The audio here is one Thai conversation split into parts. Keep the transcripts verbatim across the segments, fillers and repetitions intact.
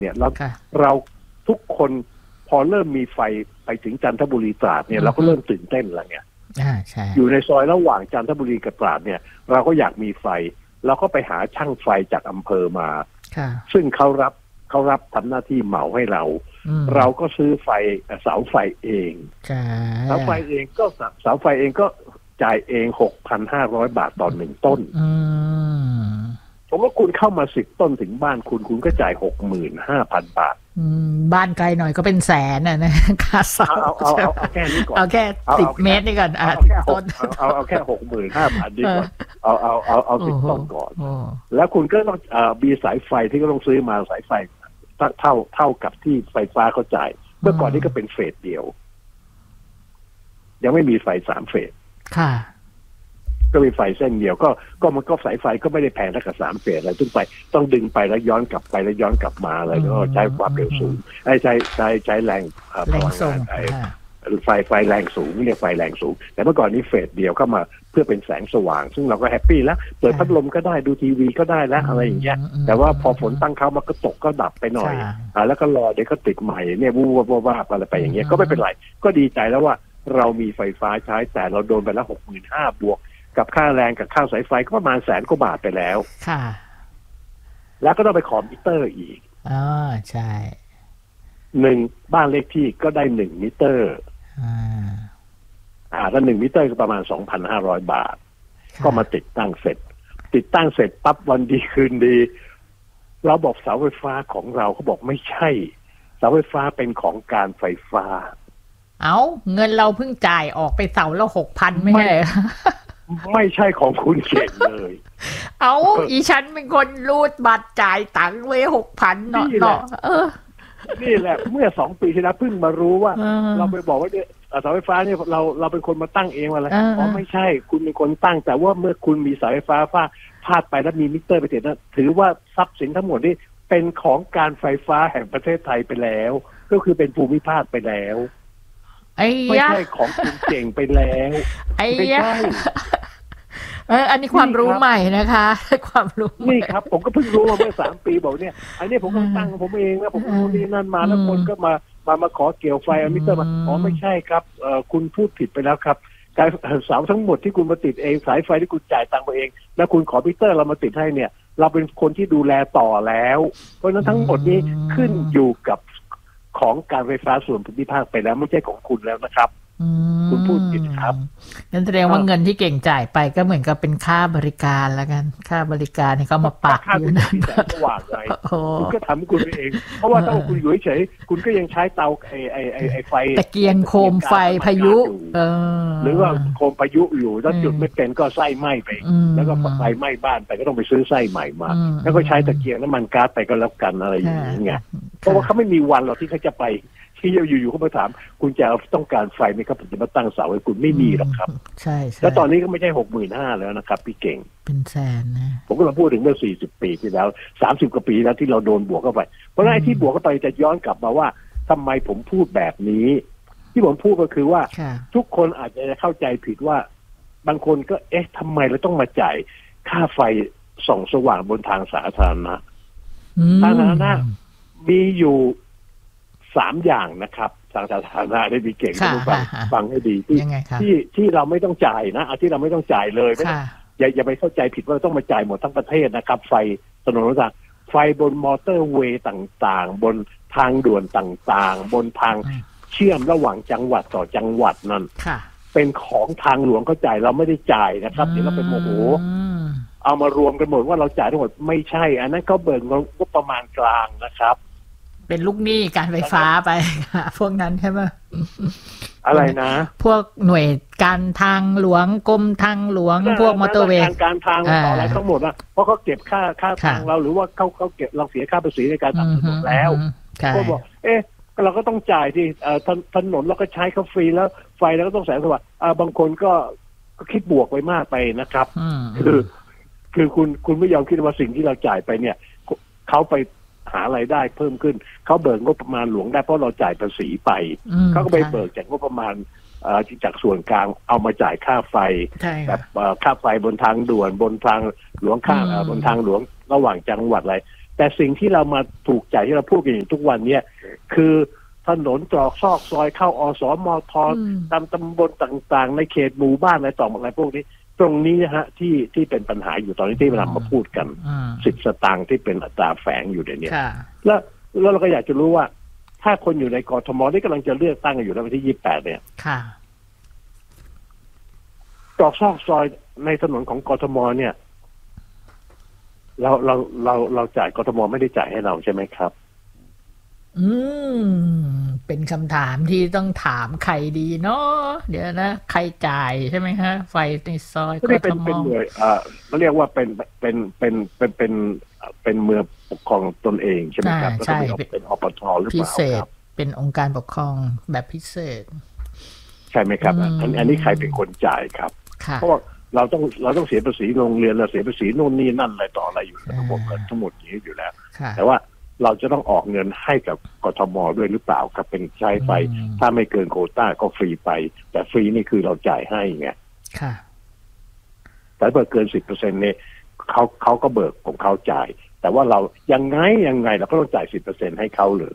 เนี่ยเราเราทุกคนพอเริ่มมีไฟไปถึงจันทบุรีตราดเนี่ยเราก็เริ่มตื่นเต้นแล้วเนี่ยอยู่ในซอยระหว่างจันทบุรีกับตราดเนี่ยเราก็อยากมีไฟเราก็ไปหาช่างไฟจากอำเภอมาซึ่งเขารับเขารับทำหน้าที่เหมาให้เราเราก็ซื้อไฟเสาไฟเองเสาไฟเองก็เสาไฟเองก็จ่ายเอง หกพันห้าร้อย บาทต่อหนึ่งต้นผมว่าคุณเข้ามาสิบต้นถึงบ้านคุณคุณก็จ่าย หกหมื่นห้าพัน บาทบ้านไกลหน่อยก็เป็นแสนอ่ะนะค่าเสาเอาเอาเอาเอาแค่นี้ก่อนเอาแค่สิบเมตรนี่ก่อนอ่ะต้นเอาเอาแค่ หกหมื่นห้าพัน ดีก่อนเอาเอาเอาเอาสิบต้นก่อนแล้วคุณก็ต้องอ่ามีสายไฟที่ก็ต้องซื้อมาสายไฟเท่าเท่ากับที่ไฟฟ้าเขาจ่ายเมื่อก่อนนี้ก็เป็นเฟสเดียวยังไม่มีไฟสามเฟสค่ะก็มีไฟเส้นเดียวก็ก็มันก็สายไฟก็ไม่ได้แพงเท่ากับสามเฟสอะไรทุกไปต้องดึงไปแล้วย้อนกลับไปแล้วย้อนกลับมาอะไรก็ใช้ความเร็วสูงไอ้ใช้ใช้ใช้แรงแรงส่งไฟไฟแรงสูงเรียกไฟแรงสูงแต่เมื่อก่อนนี้เฟสเดียวเข้ามาเพื่อเป็นแสงสว่างซึ่งเราก็แฮปปี้แล้วเปิดพัดลมก็ได้ดูทีวีก็ได้แล้วอะไรอย่างเงี้ยแต่ว่าพอฝนตั้งเขามันก็ตกก็ดับไปหน่อยอ่าแล้วก็รอเดี๋ยวก็ติดใหม่เนี่ยวูบวาบอะไรไปอย่างเงี้ยก็ไม่เป็นไรก็ดีใจแล้วว่าเรามีไฟฟ้าใช้แต่เราโดนไปแล้ว หกหมื่นห้าพัน บวกกับค่าแรงกับค่าสายไฟก็ประมาณแสนกว่าบาทไปแล้วค่ะแล้วก็ต้องไปขอมิเตอร์อีกอ๋อใช่หนึ่งบ้านเลขที่ก็ได้หนึ่งมิเตอร์อ่าอ่าถ้าหนึ่งมิเตอร์ก็ประมาณ สองพันห้าร้อย บาทก็มาติดตั้งเสร็จติดตั้งเสร็จปั๊บวันดีคืนดีเราบอกเสาไฟฟ้าของเราเขาบอกไม่ใช่เสาไฟฟ้าเป็นของการไฟฟ้าเอาเงินเราเพิ่งจ่ายออกไปเสาละ หกพัน ไม่ใช่ไม่ใช่ของคุณเก่งเลยเอาอีฉันเป็นคนรูดบัตรจ่ายตังค์ไว้ หกพัน เนาะเนาะเออนี่แหละเมื่อสองปีที่แล้วเพิ่งมารู้ว่าเราไปบอกว่าเนี่ยเสาไฟฟ้าเนี่ยเราเราเป็นคนมาตั้งเองว่าอะไรอ๋อไม่ใช่คุณเป็นคนตั้งแต่ว่าเมื่อคุณมีเสาไฟฟ้าฟาดพาดไปแล้วมีมิเตอร์ไปติดนะถือว่าทรัพย์สินทั้งหมดนี่เป็นของการไฟฟ้าแห่งประเทศไทยไปแล้วก็คือเป็นภูมิภาคไปแล้วไม่ใช่ของคุณเก่งไปแล้วไม่ใช่เอออันนี้ความรู้ใหม่นะคะความรู้นี่ครับผมก็เพิ่งรู้มาเมื่อสามปีบอกเนี่ยอันนี้ผมก็ตั้งผมเองนะผมรู้นี่นั่นมาแล้วคนก็มามามาขอเกี่ยวไฟมิเตอร์มาอ๋อไม่ใช่ครับเอ่อคุณพูดผิดไปแล้วครับการเสาทั้งหมดที่คุณมาติดเองสายไฟที่คุณจ่ายตังค์มาเองแล้วคุณขอมิเตอร์เรามาติดให้เนี่ยเราเป็นคนที่ดูแลต่อแล้วเพราะฉะนั้นทั้งหมดนี้ขึ้นอยู่กับของการไฟฟ้าส่วนภูมิภาคไปแล้วไม่ใช่ของคุณแล้วนะครับคุณพูดผิดครับนั่นแสดงว่าเงินที่เก่งจ่ายไปก็เหมือนกับเป็นค่าบริการแล้วกันค่าบริการนี่เขามาปักอยู่นั่นแสงสว่างไงคุณก็ทำคุณเองเพราะว่าถ้าคุณอยู่เฉยคุณก็ยังใช้เตาไอไอไอไอไฟตะเกียงโคมไฟพายุหรือว่าโคมพายุอยู่แล้วจุดไม่เป็นก็ไส้ไหม้ไปแล้วก็ไฟไหม้บ้านไปก็ต้องไปซื้อไส้ใหม่มาแล้วก็ใช้ตะเกียงน้ำมันก๊าซไปก็แล้วกันอะไรอย่างเงี้ยเพราะว่าเขาไม่มีวันหรอกที่เขาจะไปที่อยู่ๆเขามาถามคุณจะต้องการไฟไหมครับผมจะมาตั้งเสาให้คุณไม่มีหรอกครับใช่แล้วตอนนี้ก็ไม่ใช่ หกหมื่นห้าพัน แล้วนะครับพี่เก่งเป็นแสนนะผมก็มาพูดถึงเมื่อสี่สิบปีที่แล้วสามสิบกว่าปีแล้วที่เราโดนบวกเข้าไปเพราะฉะนั้นไอ้ที่บวกเข้าไปจะย้อนกลับมาว่าทำไมผมพูดแบบนี้ที่ผมพูดก็คือว่าทุกคนอาจจะเข้าใจผิดว่าบางคนก็เอ๊ะทำไมเราต้องมาจ่ายค่าไฟส่องสว่างบนทางสาธารณะทางสาธารณะมีอยู่สามอย่างนะครับทางสาธารณะได้มีเก่งต้องฟังฟังให้ดีที่ที่ที่เราไม่ต้องจ่ายนะที่เราไม่ต้องจ่ายเลยไม่อย่าอย่าไปเข้าใจผิดว่าต้องมาจ่ายหมดทั้งประเทศนะครับไฟถนนต่างไฟบนมอเตอร์เวย์ต่างๆบนทางด่วนต่างๆบนทางเชื่อมระหว่างจังหวัดต่อจังหวัดนั่นเป็นของทางหลวงเขาจ่ายเราไม่ได้จ่ายนะครับเดี๋ยวเราเป็นโมโหเอามารวมกันหมดว่าเราจ่ายทั้งหมดไม่ใช่อันนั้นเขาเบิกงบประมาณกลางนะครับเป็นลูกหนี้การไฟฟ้าไปพวกนั้นใช่ไหมอะไรนะพวกหน่วยการทางหลวงกรมทางหลวงพวกมอเตอร์เวย์การทางต่ออะไรทั้งหมดนะเพราะเขาเก็บค่าค่าทางเราหรือว่าเขาเขาเก็บเราเสียค่าภาษีในการทำถนนแล้วก็บอกเอ๊ะเราก็ต้องจ่ายที่ถนนเราก็ใช้เขาฟรีแล้วไฟเราก็ต้องแสงสว่างบางคนก็คิดบวกไว้มากไปนะครับคือคือคุณคุณไม่ยอมคิดว่าสิ่งที่เราจ่ายไปเนี่ยเขาไปหารายได้เพิ่มขึ้นเขาเบิกงบประมาณหลวงได้เพราะเราจ่ายภาษีไปเขาก็ไปเบิกจากงบประมาณจากส่วนกลางเอามาจ่ายค่าไฟแบบค่าไฟบนทางด่วนบนทางหลวงข้างบนทางหลวงระหว่างจังหวัดอะไรแแต่สิ่งที่เรามาถูกใจที่เราพูดกันอยู่ทุกวันเนี่ยคือถนนตรอกซอกซอยเข้าอสมทตามตำบลต่างๆในเขตหมู่บ้านอะไรต่ออะไรพวกนี้ตรงนี้นะฮะที่ที่เป็นปัญหาอยู่ตอนนี้ที่เรามาพูดกันสิบสตางค์ที่เป็นอัตราแฝงอยู่ในนี้แล้วแล้วเราก็อยากจะรู้ว่าถ้าคนอยู่ในกทมที่กำลังจะเลือกตั้งอยู่ในวันที่ยี่สิบแปดเนี่ยตรอกซอกซอยในถนนของกทมเนี่ยเราเราเราเราจ่ายกทมไม่ได้จ่ายให้เราใช่ไหมครับอืมเป็นคำถามที่ต้องถามใครดีเนาะเดี๋ยวนะใครจ่ายใช่ไหมฮะไฟในซอยกทมเป็นหน่วยอ่าเขาเรียกว่าเป็นเป็นเป็นเป็นเป็นเป็นเมืองปกครองตนเองใช่ไหมครับใช่เป็นอปทหรือเปล่าพิเศษเป็นองค์การปกครองแบบพิเศษใช่ไหมครับอันนี้ใครเป็นคนจ่ายครับเพราะว่าเราต้องเราต้องเสียภาษีโรงเรียนเราเสียภาษีโน่นนี่นั่นอะไรต่ออะไรอยู่ระบบเงินทั้งหมดนี้อยู่แล้วแต่ว่าเราจะต้องออกเงินให้กับกทมด้วยหรือเปล่าครับเป็นใช้ไปถ้าไม่เกินโควต้าก็ฟรีไปแต่ฟรีนี่คือเราจ่ายให้ไงแต่เบิกเกินสิบเปอร์เซ็นต์เนี่ยเขาเขาก็เบิกของเขาจ่ายแต่ว่าเรายังไงยังไงเราก็ต้องจ่ายสิบเปอร์เซ็นต์ให้เขาหรือ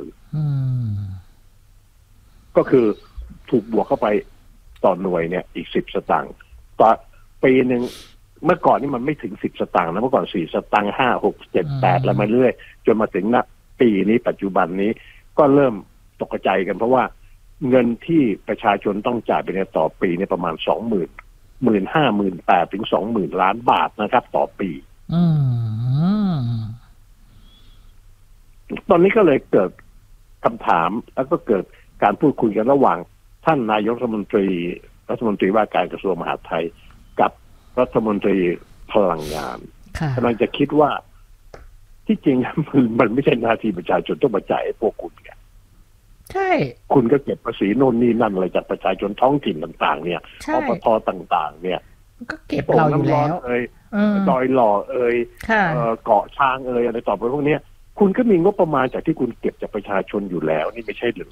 ก็คือถูกบวกเข้าไปต่อหน่วยเนี่ยอีกสิบสตางค์ต่อปีหนึ่งเมื่อก่อนนี่มันไม่ถึงสิบสตางค์นะเมื่อก่อนสี่สตางค์ห้าหกเจ็ดแปดแล้วมาเรื่อยจนมาถึงณปีนี้ปัจจุบันนี้ก็เริ่มตกใจกันเพราะว่าเงินที่ประชาชนต้องจ่ายไปในต่อปีเนี่ยประมาณสองหมื่นหมื่นห้าหมื่นแปดถึงสองหมื่นล้านบาทนะครับต่อปีตอนนี้ก็เลยเกิดคำถามแล้วก็เกิดการพูดคุยกันระหว่างท่านนายกรัฐมนตรีรัฐมนตรีว่าการกระทรวงมหาดไทยกับรัฐมนตรีพลังงานกำลังจะคิดว่าที่จริงมันมันไม่ใช่หน้าที่ประชาชนต้องมาจ่ายพวกคุณไงใช่คุณก็เก็บภาษีโน่นนี่นั่นอะไรจากประชาชนท้องถิ่นต่างๆเนี่ยอปทต่างๆเนี่ยก็เก็บเราอยู่แล้วเอ่ยดอยหล่อเอ่ยเกาะช้างเอ่ยอะไรต่อไปพวกนี้คุณก็มีงบประมาณจากที่คุณเก็บจากประชาชนอยู่แล้วนี่ไม่ใช่หรือ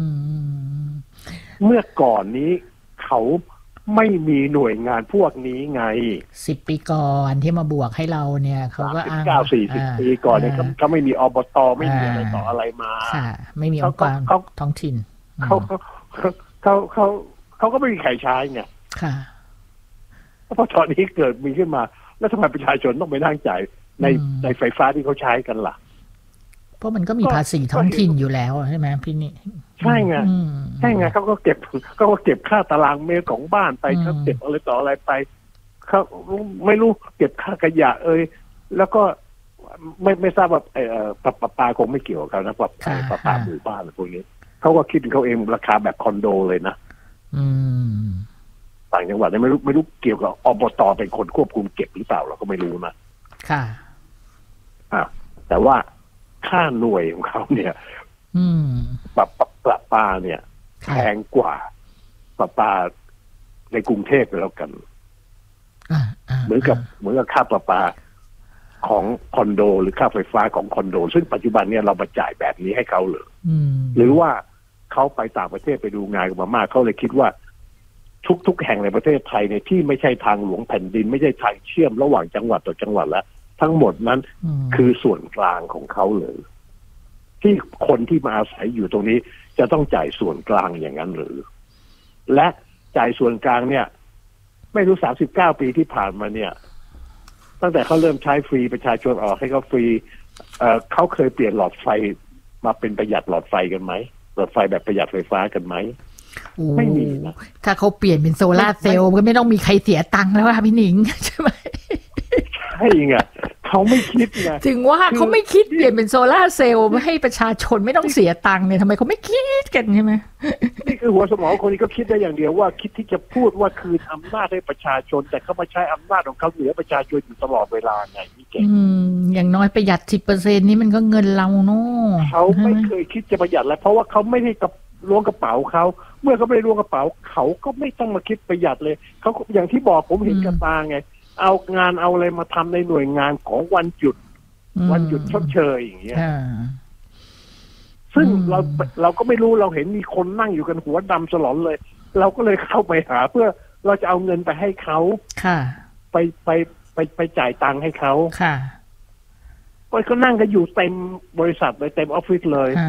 เมื่อก่อนนี้เขาไม่มีหน่วยงานพวกนี้ไงสิบปีก่อนที่มาบวกให้เราเนี่ยเขาก็อ้างเก้าสี่สิบปีก่อนเนี่ยเขาไม่มีอบตไม่มีอะไรต่ออะไรมาค่ะไม่มีองค์การท้องถิ่นเขาเขาเขาเขาก็ไม่มีใครใช้ไงค่ะเพราะตอนนี้เกิดมีขึ้นมาแล้วทำไมประชาชนต้องไปนั่งจ่ายในในไฟฟ้าที่เขาใช้กันล่ะเพราะมันก็มีภาษีท้องถิ่นอยู่แล้วใช่ไหมพี่นี่ใช่ไงใช่ไงเขาก็เก็บเขาก็เก็บค่าตารางเมตรของบ้านไปเขาเก็บอะไรต่ออะไรไปเขาไม่รู้เก็บค่าขยะเอ่ยแล้วก็ไม่ไม่ทราบว่าไอ้ปะปะปาคงไม่เกี่ยวกับเขานะปะปะปาหมู่บ้านอะไรพวกนี้เขาก็คิดเขาเองราคาแบบคอนโดเลยนะต่างจังหวัดไม่รู้ไม่รู้เกี่ยวกับอบตเป็นคนควบคุมเก็บหรือเปล่าเราก็ไม่รู้นะค่ะอ่าแต่ว่าค่าหน่วยของเขาเนี่ยปะปะปะปาเนี่ยแพงกว่าปะปาในกรุงเทพแล้วกันเหมือนกับเหมือนกับค่าปะปาของคอนโดหรือค่าไฟฟ้าของคอนโดซึ่งปัจจุบันเนี่ยเรามาจ่ายแบบนี้ให้เขาเลยหรือว่าเขาไปต่างประเทศไปดูงานกันมามากเขาเลยคิดว่าทุกๆแห่งในประเทศไทยเนี่ยที่ไม่ใช่ทางหลวงแผ่นดินไม่ใช่ทางเชื่อมระหว่างจังหวัดต่อจังหวัดแล้วทั้งหมดนั้นคือส่วนกลางของเขาเลยที่คนที่มาอาศัยอยู่ตรงนี้จะต้องจ่ายส่วนกลางอย่างนั้นหรือและจ่ายส่วนกลางเนี่ยไม่รู้สามสิบเก้าปีที่ผ่านมาเนี่ยตั้งแต่เขาเริ่มใช้ฟรีประชาชนออกให้เขาฟรีเอ่อเขาเคยเปลี่ยนหลอดไฟมาเป็นประหยัดหลอดไฟกันไหมหลอดไฟแบบประหยัดไฟฟ้ากันไหมไม่มีนะถ้าเขาเปลี่ยนเป็นโซล่าเซลล์ก็ไม่ต้องมีใครเสียตังค์แล้วค่ะพี่หนิงใช่ไหมใช่ไงเขาไม่คิดไงถึงว่าเขาไม่คิดเปลี่ยนเป็นโซล่าเซลล์ไม่ให้ประชาชนไม่ต้องเสียตังค์เนี่ยทำไมเขาไม่คิดกันใช่ไหมนี่คือหัวสมองคนนี้ก็คิดได้อย่างเดียวว่าคิดที่จะพูดว่าคืนอำนาจให้ประชาชนแต่เขามาใช้อำนาจของเขาเหนือประชาชนอยู่ตลอดเวลาไงพี่เก่งอย่างน้อยประหยัดสิบเปอร์เซ็นต์นี่มันก็เงินเราเนาะเขาไม่เคยคิดจะประหยัดแล้วเพราะว่าเขาไม่ได้กับล้วงกระเป๋าเขาเมื่อเขาไม่ได้ล้วงกระเป๋าเขาก็ไม่ต้องมาคิดประหยัดเลยเขาอย่างที่บอกผมเห็นกับตาไงเอางานเอาอะไรมาทำในหน่วยงานของวันหยุดวันหยุดชดเชยอย่างเงี้ยซึ่งเราเราก็ไม่รู้เราเห็นมีคนนั่งอยู่กันหัวดำสลอนเลยเราก็เลยเข้าไปหาเพื่อเราจะเอาเงินไปให้เขาไปไปไปไปจ่ายตังค์ให้เขาก็นั่งกันอยู่เต็มบริษัทเลยเต็มออฟฟิศเลย